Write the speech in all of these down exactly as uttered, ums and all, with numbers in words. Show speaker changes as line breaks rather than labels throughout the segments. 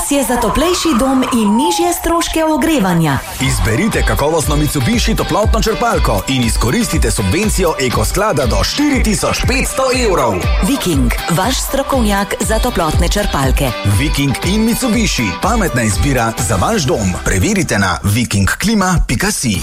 Čas je za toplejši dom in nižje stroške ogrevanja.
Izberite kakovostno Mitsubishi toplotno črpalko in izkoristite subvencijo Ekosklada do štiri tisoč petsto evrov.
Viking, vaš strokovnjak za toplotne črpalke.
Viking in Mitsubishi, pametna izbira za vaš dom. Preverite na viking klima pika si.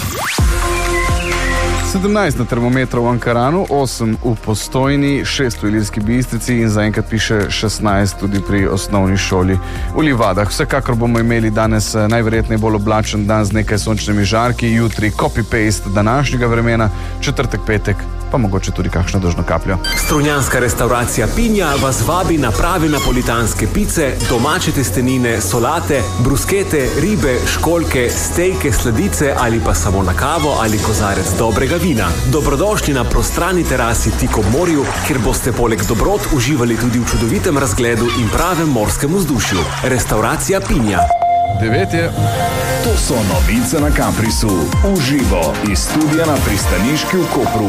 sedemnajst na termometru v Ankaranu, osem v Postojni, šest v Ilirski Bistrici in zaenkrat piše šestnajst tudi pri osnovni šoli v Livadah. Vsekakor bomo imeli danes najverjetneje bolj oblačen dan z nekaj sončnimi žarki, jutri copy-paste današnjega vremena, četrtek, petek pa mogoče tudi kakšno dežno kapljo.
Strunjanska restauracija Pinja vas vabi na prave napolitanske pice, domače testenine, solate, bruskete, ribe, školjke, stejke, sladice ali pa samo na kavo ali kozarec dobrega vina. Dobrodošli na prostrani terasi tik ob morju, kjer boste poleg dobrot uživali tudi v čudovitem razgledu in pravem morskem vzdušju. Restauracija Pinja.
Devet je.
To so novice na Kaprisu. Uživo iz studia na Pristaniški v Kopru.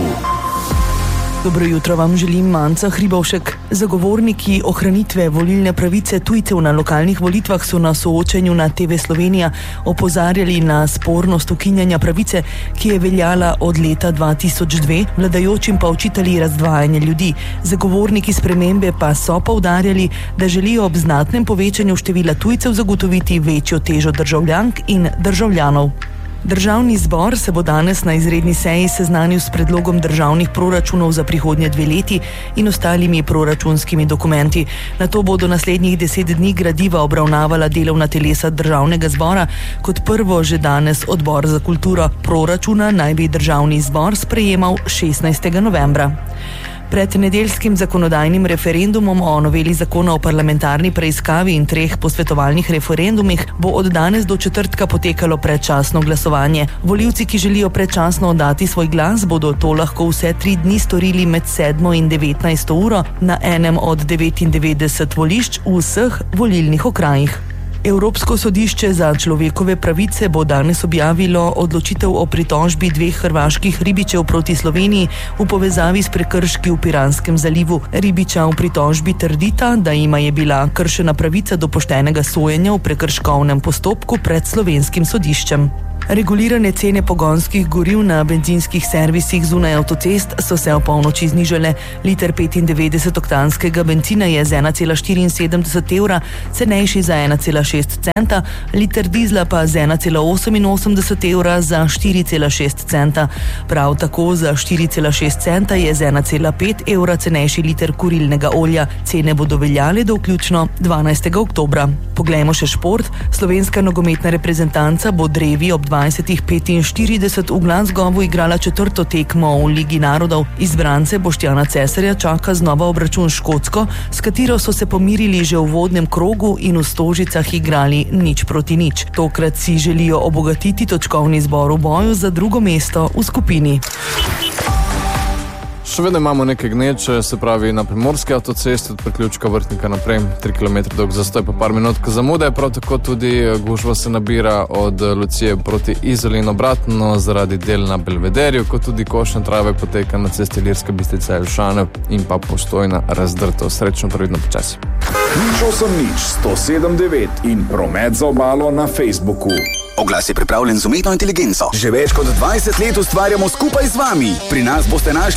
Dobro jutro vam želim Manca Hribovšek. Zagovorniki ohranitve volilne pravice tujcev na lokalnih volitvah so na soočenju na te ve Slovenija opozarjali na spornost ukinjanja pravice, ki je veljala od leta dva tisoč dve, vladajočim pa očitali razdvajanje ljudi. Zagovorniki spremembe pa so poudarjali, da želijo ob znatnem povečanju števila tujcev zagotoviti večjo težo državljank in državljanov. Državni zbor se bo danes na izredni seji seznanil s predlogom državnih proračunov za prihodnje dve leti in ostalimi proračunskimi dokumenti. Nato bodo naslednjih deset dni gradiva obravnavala delovna telesa državnega zbora, kot prvo že danes odbor za kulturo. Proračuna naj bi državni zbor sprejemal šestnajstega novembra. Pred nedeljskim zakonodajnim referendumom o noveli zakona o parlamentarni preiskavi in treh posvetovalnih referendumih bo od danes do četrtka potekalo predčasno glasovanje. Volivci, ki želijo predčasno oddati svoj glas, bodo to lahko vse tri dni storili med sedmo in devetnajsto uro na enem od devetindevetdeset volišč v vseh volilnih okrajih. Evropsko sodišče za človekove pravice bo danes objavilo odločitev o pritožbi dveh hrvaških ribičev proti Sloveniji v povezavi s prekrški v Piranskem zalivu. Ribiča v pritožbi trdita, da jima je bila kršena pravica do poštenega sojenja v prekrškovnem postopku pred slovenskim sodiščem. Regulirane cene pogonskih goriv na bencinskih servisih zunaj avtocest so se ob polnoči znižale. Liter petindevetdesetoktanskega bencina je z ena cela štiriinsedemdeset evra cenejši za ena cela šest centa, liter dizla pa z ena cela oseminosemdeset evra za štiri cela šest centa. Prav tako za štiri cela šest centa je z ena cela pet evra cenejši liter kurilnega olja. Cene bodo veljale do vključno dvanajstega oktobra. Poglejmo še šport. Slovenska nogometna reprezentanca bo drevi ob dvajsetih petinštirideset v Glasgowu igrala četrto tekmo v Ligi narodov. Izbrance Boštjana Cesarja čaka znova obračun s Škotsko, s katero so se pomirili že v uvodnem krogu in v Stožicah igrali nič proti nič. Tokrat si želijo obogatiti točkovni zbor v boju za drugo mesto v skupini.
Še vedno imamo nekaj gneče, se pravi na primorski avtocesti od priključka Vrtnika naprej, tri kilometre dolg zastoj pa par minut zamude, prav tako tudi gužva se nabira od Lucije proti Izoli in obratno zaradi del na Belvederju, kot tudi košnja trave poteka na cesti Ilirska Bistrica Jelšane in pa Postojna razdrto. Srečno, previdno, počasi.
Nič osem nič, sto sedem devet in promet za obalo na Facebooku.
Oglas je pripravljen z umetno inteligenco. Že več kot dvajset let ustvarjamo skupaj z vami. Pri nas boste našli